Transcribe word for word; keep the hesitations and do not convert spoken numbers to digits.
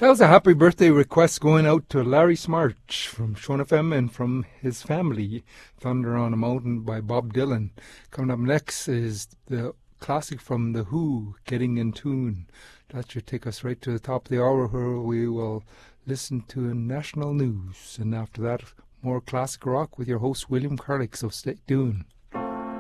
That was a happy birthday request going out to Larry Smart from Sean F M and from his family, Thunder on a Mountain by Bob Dylan. Coming up next is the classic from The Who, Getting in Tune. That should take us right to the top of the hour where we will listen to national news. And after that, more classic rock with your host William Carlick, so stay tuned.